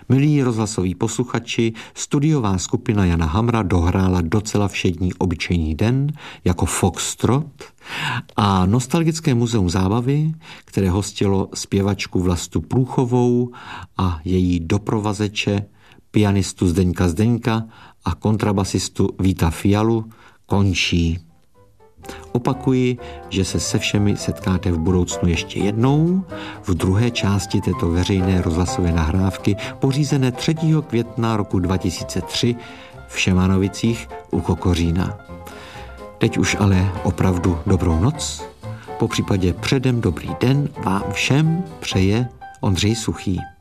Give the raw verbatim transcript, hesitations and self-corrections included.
Milí rozhlasoví posluchači, studiová skupina Jana Hamra dohrála docela všední obyčejný den jako Foxtrot a Nostalgické muzeum zábavy, které hostilo zpěvačku Vlastu Průchovou a její doprovazeče, pianistu Zdeňka Zdeňka a kontrabasistu Víta Fialu, končí. Opakuji, že se se všemi setkáte v budoucnu ještě jednou v druhé části této veřejné rozhlasové nahrávky pořízené třetího května roku dva tisíce tři v Šemanovicích u Kokořína. Teď už ale opravdu dobrou noc, po případě předem dobrý den vám všem přeje Ondřej Suchý.